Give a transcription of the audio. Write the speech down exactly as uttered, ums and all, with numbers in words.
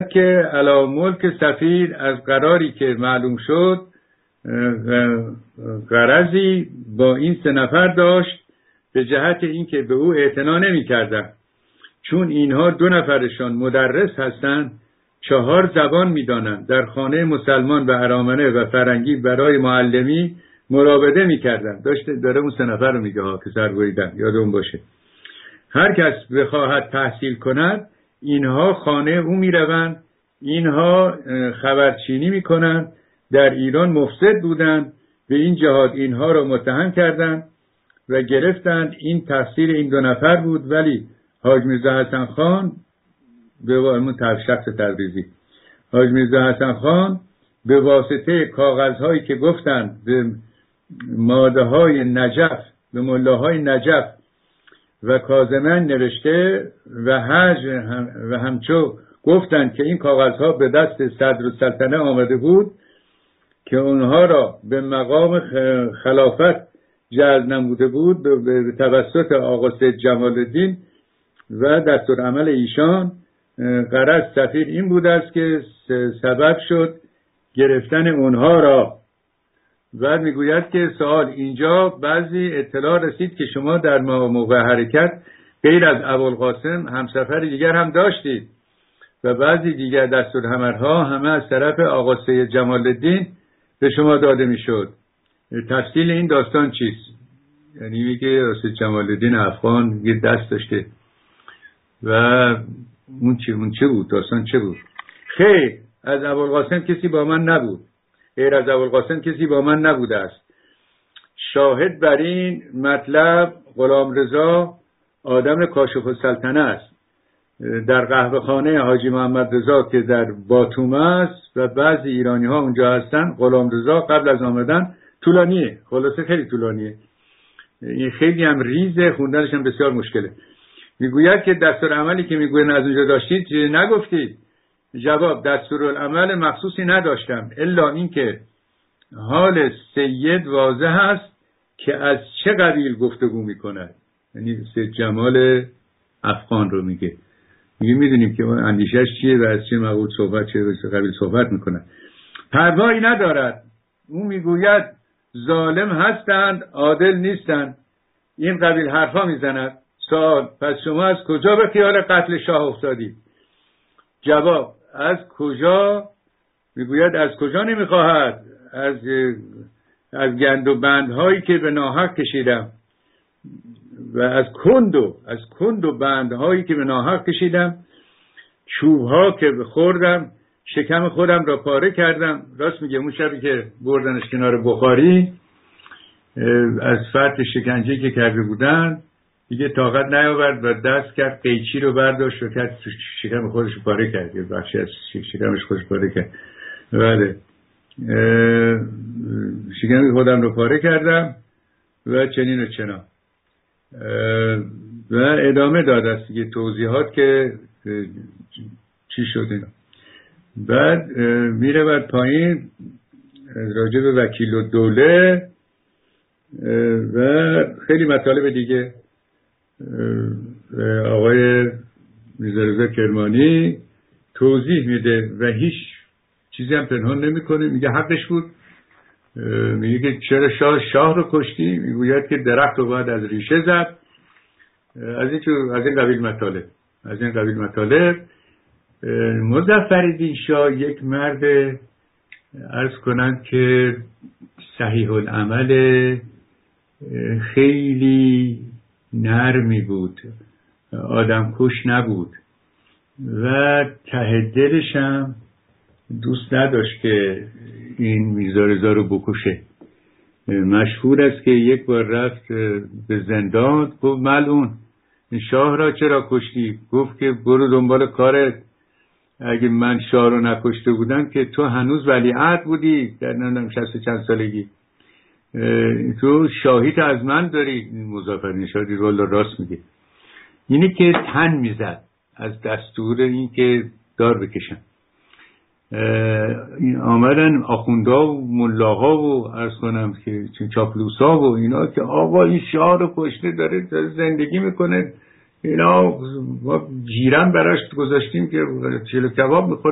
که علی ملک سفیر از قراری که معلوم شد غرضی با این سه نفر داشت به جهت اینکه به او اعتنا نمی‌کردند، چون اینها دو نفرشان مدرس هستند، چهار زبان می‌دانند، در خانه مسلمان و ارامنه و فرنگی برای معلمی مراوده می‌کردند. داشته داره اون سه نفر رو میگه ها که سر بریدن، یادمون باشه. هر کس بخواهد تحصیل کند اینها خانه او میروند، اینها خبرچینی میکنند، در ایران مفسد بودند، به این جهاد اینها را متهم کردند و گرفتند. این تفسیر این دو نفر بود. ولی حاج میرزا حسن خان به واسطه شخص تبریزی حاج میرزا حسن خان به واسطه کاغذهایی که گفتند به ماده های نجف، به ملاهای نجف و کاظمن نوشته و حج هم و همچو گفتند که این کاغذها به دست صدر السلطنه آمده بود که اونها را به مقام خلافت جعل نموده بود به توسط آقا سید جمال الدین و دستور عمل ایشان. غرض سفیر این بود است که سبب شد گرفتن اونها را. بعد میگوید که سوال اینجا بعضی اطلاع رسید که شما در موقع حرکت غیر از ابوالقاسم همسفر دیگر هم داشتید و بعضی دیگر دستورالعمل‌ها همه از طرف آقا سید جمال الدین به شما داده میشد. تفصیل این داستان چیست؟ یعنی میگه سید جمال الدین افغان یه دست داشته و اون چه اون چه بود؟ داستان چه بود؟ خیر، از ابوالقاسم کسی با من نبود. غیر از ابوالقاسم کسی با من نبوده است. شاهد بر این مطلب غلامرضا آدم کاشف السلطنه است. در قهوه خانه حاجی محمد رضا که در باتوم است و بعضی ایرانی ها اونجا هستن، غلامرضا قبل از آمدن طولانیه، خلاصه خیلی طولانیه، این خیلی هم ریزه، خوندنش هم بسیار مشکله. میگوید که دستورالعملی که میگوین از اونجا داشتید نگفتید. جواب: دستورالعمل مخصوصی نداشتم الا اینکه حال سید واضح است که از چه قبیل گفتگو میکند. یعنی سید جمال افغان رو میگه میگه میدونیم که اندیشش چیه و از چه موضوع صحبت چه و چه قبیل صحبت میکنه. پروایی ندارد. اون میگوید ظالم هستند عادل نیستند، این قبیل حرفا میزند. سوال: پس شما از کجا به خیال قتل شاه افتادید؟ جواب: از کجا؟ میگوید از کجا نمیخواهد؟ از از گند و بندهایی که به ناحق کشیدم و از کندو از کند و بندهایی که به ناحق کشیدم، چوبها که خوردم، شکم خودم را پاره کردم. راست میگه. اون شبی که بردنش کنار بخاری از فرط شکنجه‌ای که کرده بودن دیگه طاقت نیاورد و دست کرد قیچی رو برداشت و کرد شکم خودش رو پاره کرد، یه بخشی از شکمش خودش پاره کرد. بله، شکم خودم رو پاره کردم و چنین و چنان و ادامه داد است دیگه توضیحات که چی شد اینا. بعد میره بعد پایین راجع به وکیل الدوله و خیلی مطالب دیگه. آقای میرزا رضا کرمانی توضیح میده و هیچ چیزی هم پنهان نمیکنه. میگه حقش بود. میگه که چرا شاه شاه رو کشتی؟ میگوید که درخت رو باید از ریشه زد. از این از این قبیل مطالب از این قبیل مطالب مظفرالدین شاه یک مرد عرض کنند که صحیح العمل خیلی نرمی بود، آدم کش نبود و ته دلش هم دوست نداشت که این میرزا رضا رو بکشه. مشهور است که یک بار رفت به زندان، گفت ملعون شاه را چرا کشتی؟ گفت که برو دنبال کارت، اگه من شاه رو نکشته بودم که تو هنوز ولیعهد بودی در نمیدونم شصت چند سالگی، تو شاهیت از من داری. مظفرالدین شاه والله راست میگه. اینی که تن میزد از دستور این که دار بکشن. این آمدن آخوندا و ملاها و عرض کنم که چاپلوسا و اینا که آقا این شاه رو کشته داره زندگی میکنه، اینا جیران براش گذاشتیم که چلو کباب میخوره.